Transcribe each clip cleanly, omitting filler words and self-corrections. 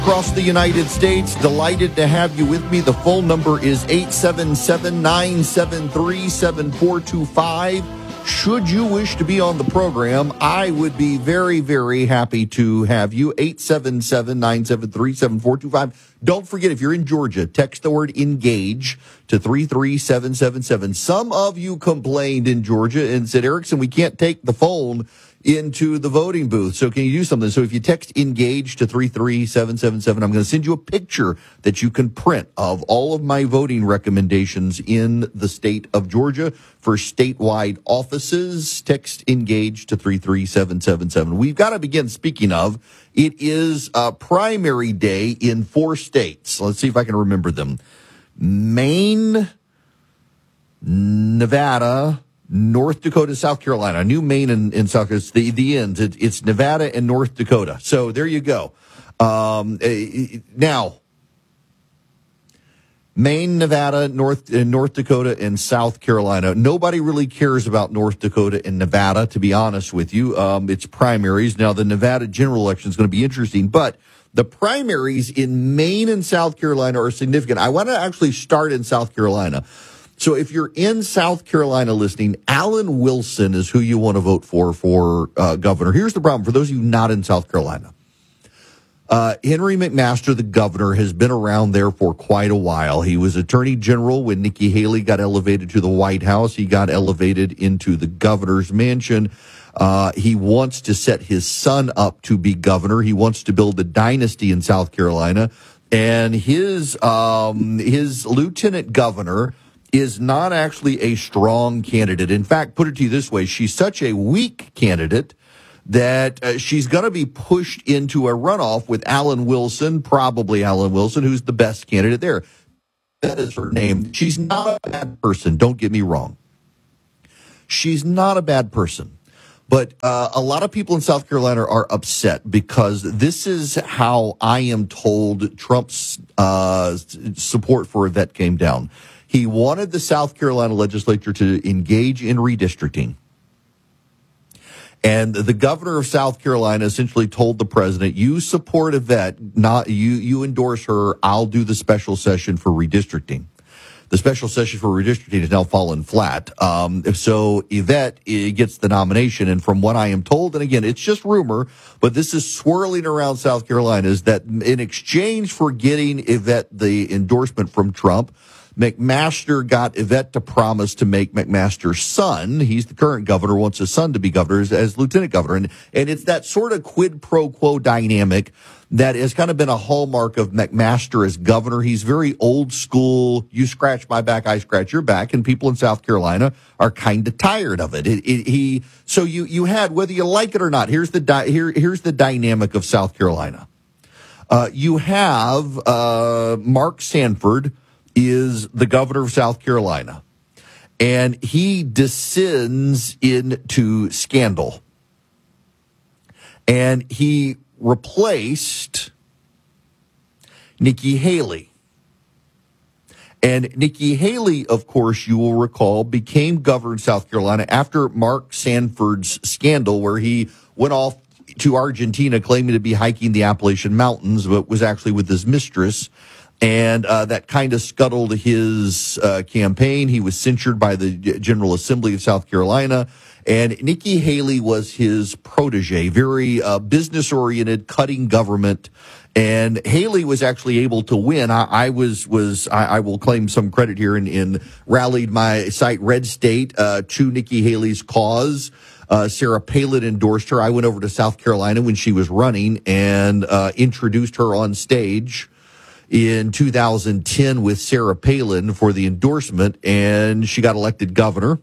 Across the United States, delighted to have you with me. The phone number is 877-973-7425. Should you wish to be on the program, I would be very, very happy to have you. 877-973-7425. Don't forget, if you're in Georgia, text the word engage to 33777. Some of you complained in Georgia and said, Erickson, we can't take the phone into the voting booth. So can you do something? So if you text engage to 33777, I'm going to send you a picture that you can print of all of my voting recommendations in the state of Georgia for statewide offices. Text engage to 33777. We've got to begin. Speaking of, it is primary day in 4 states. Let's see if I can remember them. Maine, Nevada, North Dakota, South Carolina. New Maine and South Carolina. It's the ends. It's Nevada and North Dakota. So there you go. Now, Maine, Nevada, North Dakota, and South Carolina. Nobody really cares about North Dakota and Nevada, to be honest with you. It's primaries. Now, the Nevada general election is going to be interesting, but the primaries in Maine and South Carolina are significant. I want to actually start in South Carolina. So if you're in South Carolina listening, Alan Wilson is who you want to vote for governor. Here's the problem for those of you not in South Carolina. Henry McMaster, the governor, has been around there for quite a while. He was attorney general when Nikki Haley got elevated to the White House. He got elevated into the governor's mansion. He wants to set his son up to be governor. He wants to build a dynasty in South Carolina. And his lieutenant governor is not actually a strong candidate. In fact, put it to you this way, she's such a weak candidate that she's going to be pushed into a runoff with Alan Wilson, probably Alan Wilson, who's the best candidate there. That is her name. She's not a bad person, don't get me wrong. She's not a bad person. But a lot of people in South Carolina are upset because this is how I am told Trump's support for Yvette came down. He wanted the South Carolina legislature to engage in redistricting. And the governor of South Carolina essentially told the president, you support Yvette, not you endorse her, I'll do the special session for redistricting. The special session for redistricting has now fallen flat. So Yvette gets the nomination. And from what I am told, and again, it's just rumor, but this is swirling around South Carolina, is that in exchange for getting Yvette the endorsement from Trump, McMaster got Yvette to promise to make McMaster's son, he's the current governor, wants his son to be governor as lieutenant governor. And it's that sort of quid pro quo dynamic that has kind of been a hallmark of McMaster as governor. He's very old school. You scratch my back, I scratch your back. And people in South Carolina are kind of tired of it. So you had, whether you like it or not, here's the dynamic of South Carolina. You have Mark Sanford is the governor of South Carolina, and he descends into scandal. And he replaced Nikki Haley. And Nikki Haley, of course, you will recall, became governor of South Carolina after Mark Sanford's scandal, where he went off to Argentina claiming to be hiking the Appalachian Mountains, but was actually with his mistress. And that kind of scuttled his campaign. He was censured by the General Assembly of South Carolina. And Nikki Haley was his protege, very business-oriented, cutting government. And Haley was actually able to win. I will claim some credit here and rallied my site Red State to Nikki Haley's cause. Sarah Palin endorsed her. I went over to South Carolina when she was running and introduced her on stage in 2010 with Sarah Palin for the endorsement, and she got elected governor.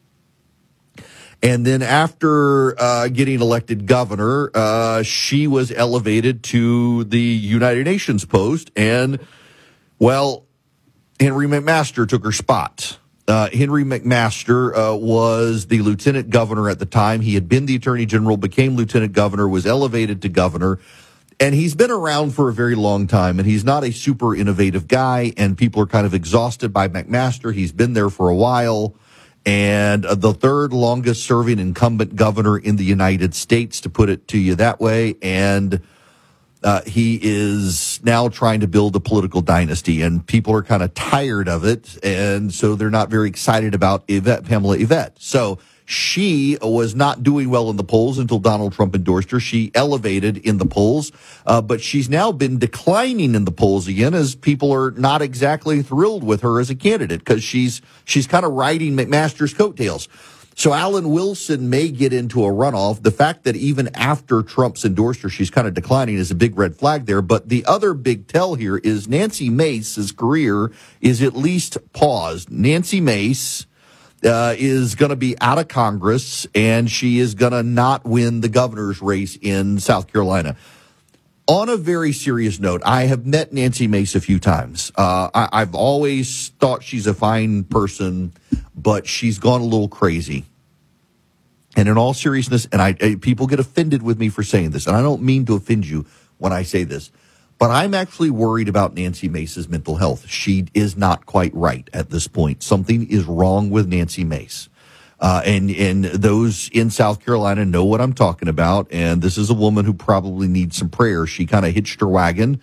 And then after getting elected governor, she was elevated to the United Nations post, and, well, Henry McMaster took her spot. Henry McMaster was the lieutenant governor at the time. He had been the attorney general, became lieutenant governor, was elevated to governor. And he's been around for a very long time, and he's not a super innovative guy, and people are kind of exhausted by McMaster. He's been there for a while, and the third longest serving incumbent governor in the United States, to put it to you that way. And He is now trying to build a political dynasty, and people are kind of tired of it, and so they're not very excited about Pamela Yvette. So she was not doing well in the polls until Donald Trump endorsed her. She elevated in the polls, but she's now been declining in the polls again as people are not exactly thrilled with her as a candidate because she's kind of riding McMaster's coattails. So Alan Wilson may get into a runoff. The fact that even after Trump's endorsed her, she's kind of declining is a big red flag there. But the other big tell here is Nancy Mace's career is at least paused. Nancy Mace is going to be out of Congress, and she is going to not win the governor's race in South Carolina. On a very serious note, I have met Nancy Mace a few times. I've always thought she's a fine person, but she's gone a little crazy. And in all seriousness, and people get offended with me for saying this, and I don't mean to offend you when I say this, but I'm actually worried about Nancy Mace's mental health. She is not quite right at this point. Something is wrong with Nancy Mace. And those in South Carolina know what I'm talking about. And this is a woman who probably needs some prayer. She kind of hitched her wagon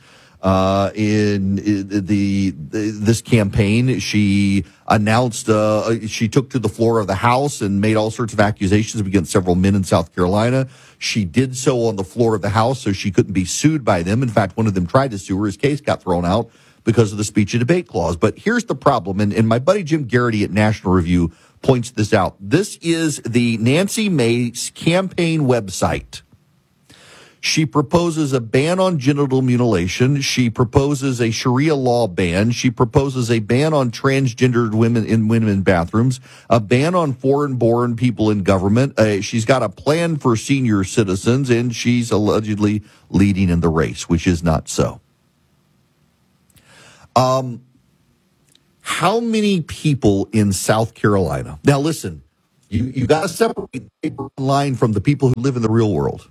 in this campaign. She announced she took to the floor of the House and made all sorts of accusations against several men in South Carolina. She did so on the floor of the House so she couldn't be sued by them. In fact, one of them tried to sue her. His case got thrown out because of the speech and debate clause. But here's the problem, and my buddy Jim Garrity at National Review points this out. This is the Nancy Mace campaign website. She proposes a ban on genital mutilation. She proposes a Sharia law ban. She proposes a ban on transgendered women in bathrooms, a ban on foreign-born people in government. She's got a plan for senior citizens, and she's allegedly leading in the race, which is not so. How many people in South Carolina? Now, listen, you got to separate the paper line from the people who live in the real world.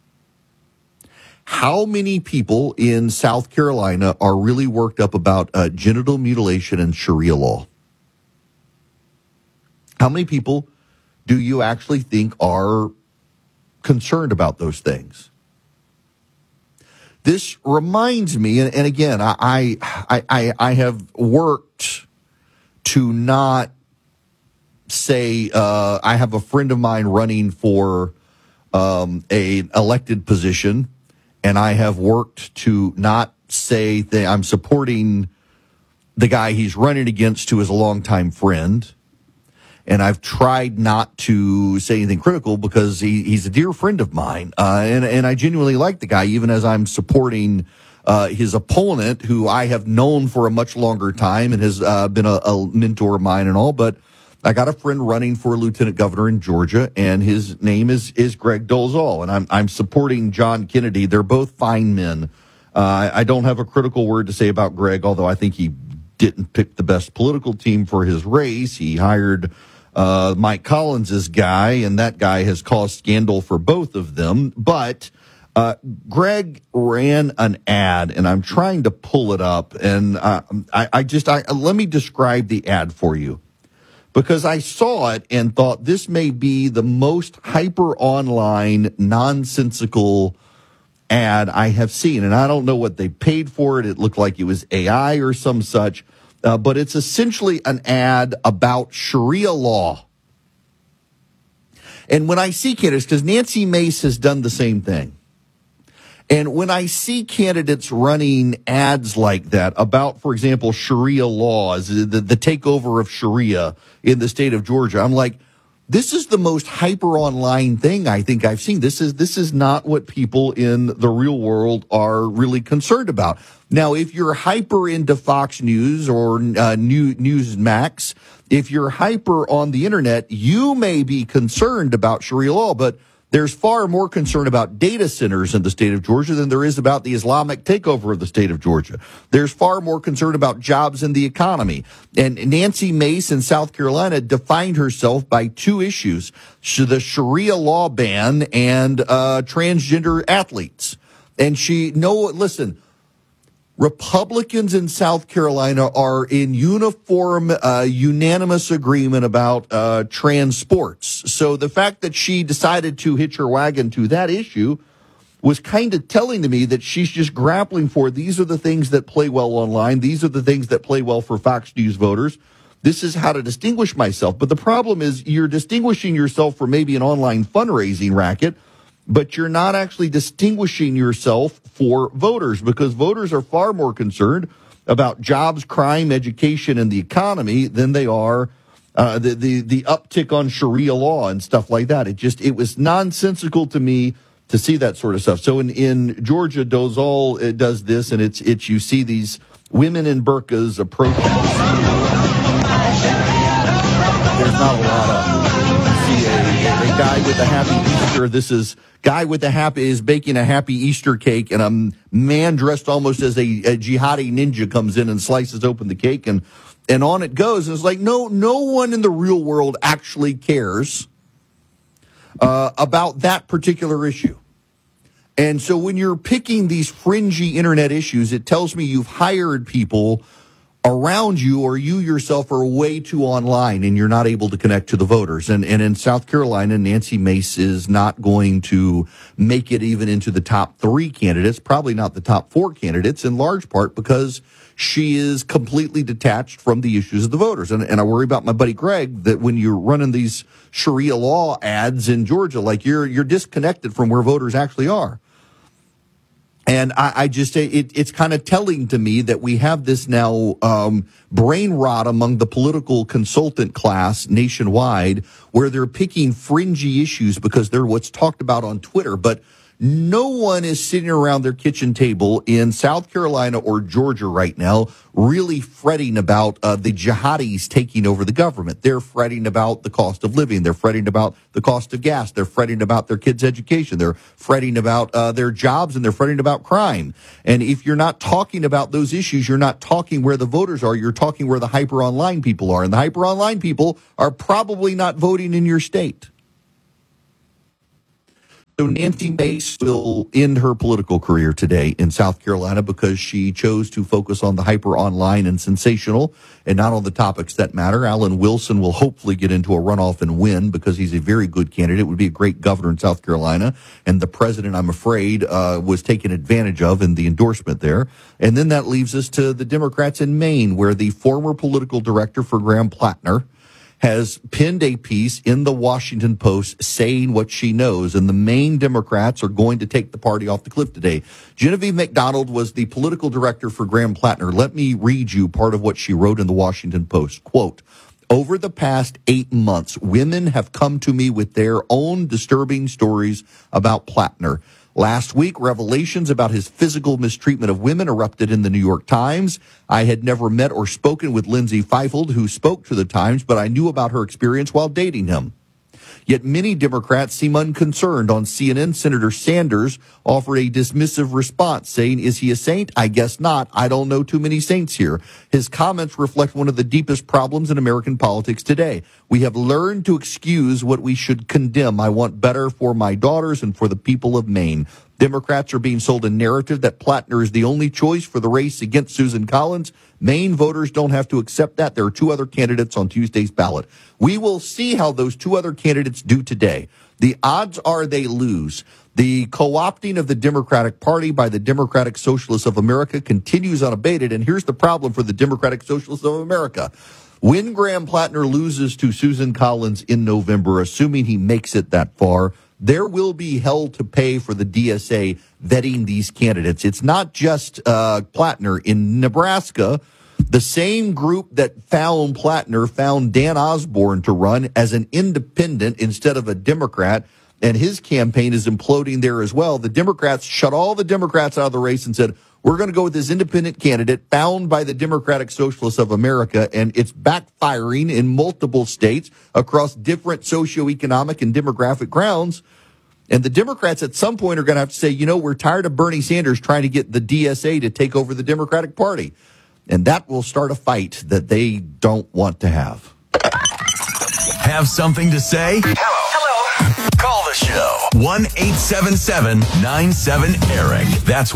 How many people in South Carolina are really worked up about genital mutilation and Sharia law? How many people do you actually think are concerned about those things? This reminds me, and again, I have worked to not say I have a friend of mine running for a elected position, and I have worked to not say that I'm supporting the guy he's running against, who is a longtime friend. And I've tried not to say anything critical because he's a dear friend of mine. And I genuinely like the guy, even as I'm supporting his opponent, who I have known for a much longer time and has been a mentor of mine and all. But I got a friend running for lieutenant governor in Georgia, and his name is Greg Dolezal. And I'm supporting John Kennedy. They're both fine men. I don't have a critical word to say about Greg, although I think he didn't pick the best political team for his race. He hired Mike Collins' guy, and that guy has caused scandal for both of them. But Greg ran an ad, and I'm trying to pull it up, and let me describe the ad for you, because I saw it and thought this may be the most hyper online, nonsensical ad I have seen. And I don't know what they paid for it. It looked like it was AI or some such. But it's essentially an ad about Sharia law. And when I see candidates, because Nancy Mace has done the same thing, and when I see candidates running ads like that about, for example, Sharia laws, the takeover of Sharia in the state of Georgia, I'm like, this is the most hyper online thing I think I've seen. This is not what people in the real world are really concerned about. Now, if you're hyper into Fox News or Newsmax, if you're hyper on the internet, you may be concerned about Sharia law, but there's far more concern about data centers in the state of Georgia than there is about the Islamic takeover of the state of Georgia. There's far more concern about jobs and the economy. And Nancy Mace in South Carolina defined herself by two issues: the Sharia law ban and transgender athletes. And listen, Republicans in South Carolina are in unanimous agreement about trans sports. So the fact that she decided to hitch her wagon to that issue, was kind of telling to me that she's just grappling for, these are the things that play well online. These are the things that play well for Fox News voters. This is how to distinguish myself. But the problem is you're distinguishing yourself from maybe an online fundraising racket, but you're not actually distinguishing yourself for voters, because voters are far more concerned about jobs, crime, education, and the economy than they are the uptick on Sharia law and stuff like that. It was nonsensical to me to see that sort of stuff. So in Georgia, Dozal does this, and it's you see these women in burqas approaching the CEO. There's not a lot of. You see a guy with a happy Easter. This is guy with is baking a happy Easter cake, and a man dressed almost as a jihadi ninja comes in and slices open the cake, and on it goes. And it's like no one in the real world actually cares about that particular issue. And so when you're picking these fringy internet issues, it tells me you've hired people around you, or you yourself are way too online and you're not able to connect to the voters. And in South Carolina, Nancy Mace is not going to make it even into the top 3 candidates, probably not the top 4 candidates, in large part because she is completely detached from the issues of the voters. And I worry about my buddy Greg, that when you're running these Sharia law ads in Georgia, like you're disconnected from where voters actually are. And I just say it's kind of telling to me that we have this now brain rot among the political consultant class nationwide, where they're picking fringy issues because they're what's talked about on Twitter. But no one is sitting around their kitchen table in South Carolina or Georgia right now really fretting about the jihadis taking over the government. They're fretting about the cost of living. They're fretting about the cost of gas. They're fretting about their kids' education. They're fretting about their jobs, and they're fretting about crime. And if you're not talking about those issues, you're not talking where the voters are. You're talking where the hyper online people are. And the hyper online people are probably not voting in your state. So Nancy Mace will end her political career today in South Carolina because she chose to focus on the hyper online and sensational and not on the topics that matter. Alan Wilson will hopefully get into a runoff and win because he's a very good candidate, would be a great governor in South Carolina. And the president, I'm afraid, was taken advantage of in the endorsement there. And then that leaves us to the Democrats in Maine, where the former political director for Graham Plattner has penned a piece in the Washington Post saying what she knows, and the Maine Democrats are going to take the party off the cliff today. Genevieve McDonald was the political director for Graham Plattner. Let me read you part of what she wrote in the Washington Post. Quote, "Over the past 8 months, women have come to me with their own disturbing stories about Plattner. Last week, revelations about his physical mistreatment of women erupted in the New York Times. I had never met or spoken with Lindsay Fifield, who spoke to the Times, but I knew about her experience while dating him. Yet many Democrats seem unconcerned. On CNN, Senator Sanders offered a dismissive response, saying, 'Is he a saint? I guess not. I don't know too many saints here.' His comments reflect one of the deepest problems in American politics today. We have learned to excuse what we should condemn. I want better for my daughters and for the people of Maine. Democrats are being sold a narrative that Plattner is the only choice for the race against Susan Collins. Maine voters don't have to accept that. There are 2 other candidates on Tuesday's ballot. We will see how those 2 other candidates do today. The odds are they lose. The co-opting of the Democratic Party by the Democratic Socialists of America continues unabated. And here's the problem for the Democratic Socialists of America. When Graham Plattner loses to Susan Collins in November, assuming he makes it that far, there will be hell to pay for the DSA vetting these candidates. It's not just Plattner. In Nebraska, the same group that found Plattner found Dan Osborne to run as an independent instead of a Democrat, and his campaign is imploding there as well. The Democrats shut all the Democrats out of the race and said, we're going to go with this independent candidate found by the Democratic Socialists of America, and it's backfiring in multiple states across different socioeconomic and demographic grounds. And the Democrats at some point are going to have to say, you know, we're tired of Bernie Sanders trying to get the DSA to take over the Democratic Party. And that will start a fight that they don't want to have. Have something to say? Hello. Call the show. 1-877-97-ERIC. That's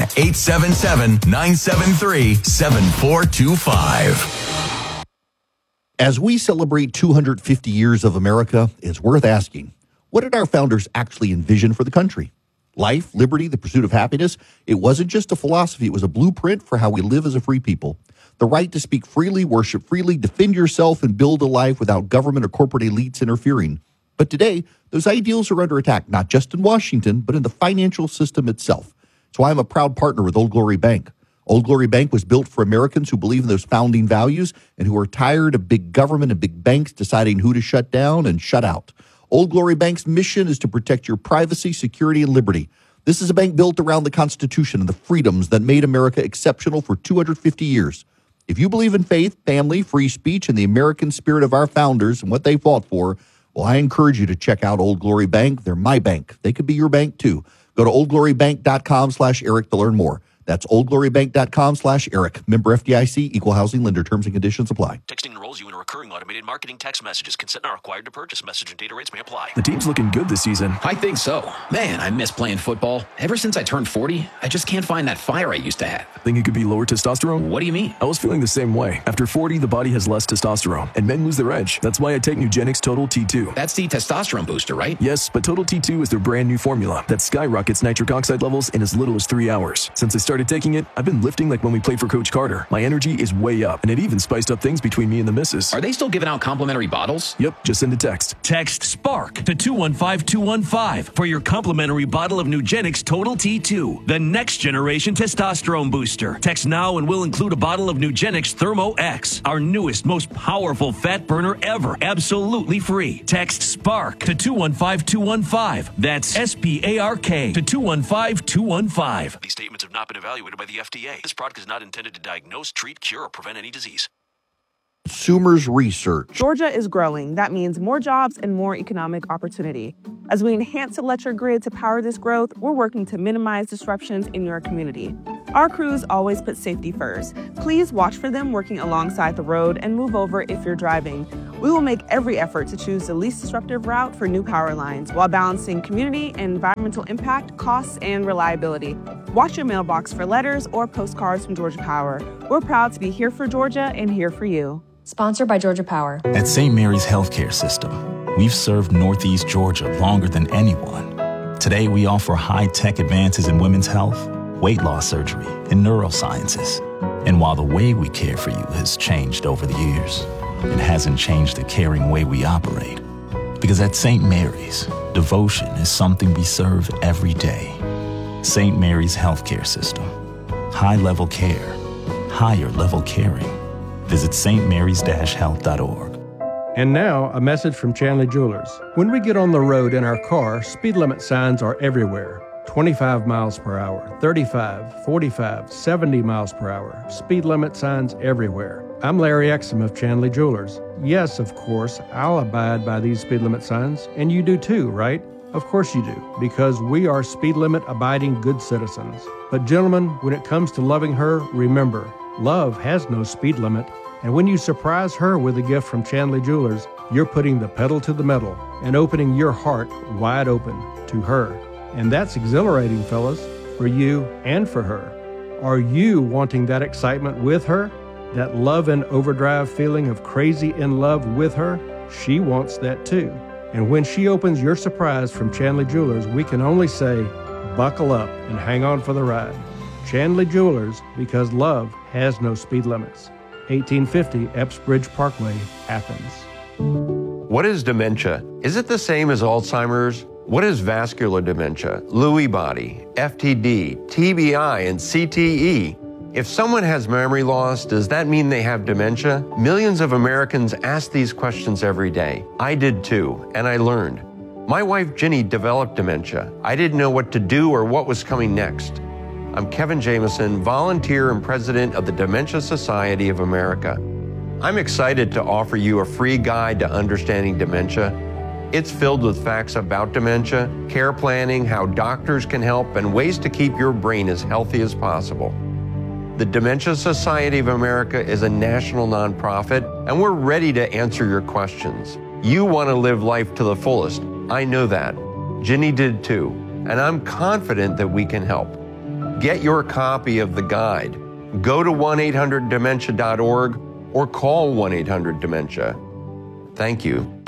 1-877-973-7425. As we celebrate 250 years of America, it's worth asking, what did our founders actually envision for the country? Life, liberty, the pursuit of happiness. It wasn't just a philosophy. It was a blueprint for how we live as a free people. The right to speak freely, worship freely, defend yourself, and build a life without government or corporate elites interfering. But today, those ideals are under attack, not just in Washington, but in the financial system itself. That's why I'm a proud partner with Old Glory Bank. Old Glory Bank was built for Americans who believe in those founding values and who are tired of big government and big banks deciding who to shut down and shut out. Old Glory Bank's mission is to protect your privacy, security, and liberty. This is a bank built around the Constitution and the freedoms that made America exceptional for 250 years. If you believe in faith, family, free speech, and the American spirit of our founders and what they fought for, well, I encourage you to check out Old Glory Bank. They're my bank. They could be your bank, too. Go to oldglorybank.com/Eric to learn more. That's oldglorybank.com/Eric. Member FDIC, equal housing lender. Terms and conditions apply. Texting enrolls you in a recurring automated marketing text messages. Consent not required to purchase. Message and data rates may apply. The team's looking good this season. I think so. Man, I miss playing football. Ever since I turned 40, I just can't find that fire I used to have. Think it could be lower testosterone? What do you mean? I was feeling the same way. After 40, the body has less testosterone, and men lose their edge. That's why I take Nugenix Total T2. That's the testosterone booster, right? Yes, but Total T2 is their brand new formula that skyrockets nitric oxide levels in as little as 3 hours. Since I started taking it, I've been lifting like when we played for Coach Carter. My energy is way up, and it even spiced up things between me and the missus. Are they still giving out complimentary bottles? Yep, just send a text. Text SPARK to 215-215 for your complimentary bottle of Nugenix Total T2, the next generation testosterone booster. Text now and we'll include a bottle of Nugenix Thermo X, our newest, most powerful fat burner ever, absolutely free. Text SPARK to 215-215. That's SPARK to 215-215. These statements have not been evaluated by the FDA. This product is not intended to diagnose, treat, cure, or prevent any disease. Consumers Research. Georgia is growing. That means more jobs and more economic opportunity. As we enhance electric grid to power this growth, we're working to minimize disruptions in your community. Our crews always put safety first. Please watch for them working alongside the road and move over if you're driving. We will make every effort to choose the least disruptive route for new power lines while balancing community and environmental impact, costs, and reliability. Watch your mailbox for letters or postcards from Georgia Power. We're proud to be here for Georgia and here for you. Sponsored by Georgia Power. At St. Mary's Healthcare System, we've served Northeast Georgia longer than anyone. Today, we offer high-tech advances in women's health, weight loss surgery, and neurosciences. And while the way we care for you has changed over the years, it hasn't changed the caring way we operate. Because at St. Mary's, devotion is something we serve every day. St. Mary's Healthcare System. High-level care, higher-level caring. Visit stmarys-health.org. And now, a message from Chanley Jewelers. When we get on the road in our car, speed limit signs are everywhere. 25 miles per hour, 35, 45, 70 miles per hour. Speed limit signs everywhere. I'm Larry Exum of Chanley Jewelers. Yes, of course, I'll abide by these speed limit signs, and you do too, right? Of course you do, because we are speed limit abiding good citizens. But gentlemen, when it comes to loving her, remember, love has no speed limit, and when you surprise her with a gift from Chanley Jewelers, you're putting the pedal to the metal and opening your heart wide open to her. And that's exhilarating, fellas, for you and for her. Are you wanting that excitement with her? That love and overdrive feeling of crazy in love with her? She wants that too. And when she opens your surprise from Chanley Jewelers, we can only say, buckle up and hang on for the ride. Chanley Jewelers, because love has no speed limits. 1850 Epps Bridge Parkway, Athens. What is dementia? Is it the same as Alzheimer's? What is vascular dementia, Lewy body, FTD, TBI, and CTE? If someone has memory loss, does that mean they have dementia? Millions of Americans ask these questions every day. I did too, and I learned. My wife Ginny developed dementia. I didn't know what to do or what was coming next. I'm Kevin Jameson, volunteer and president of the Dementia Society of America. I'm excited to offer you a free guide to understanding dementia. It's filled with facts about dementia, care planning, how doctors can help, and ways to keep your brain as healthy as possible. The Dementia Society of America is a national nonprofit, and we're ready to answer your questions. You want to live life to the fullest. I know that. Ginny did too, and I'm confident that we can help. Get your copy of the guide. Go to 1-800-DEMENTIA.org or call 1-800-DEMENTIA. Thank you.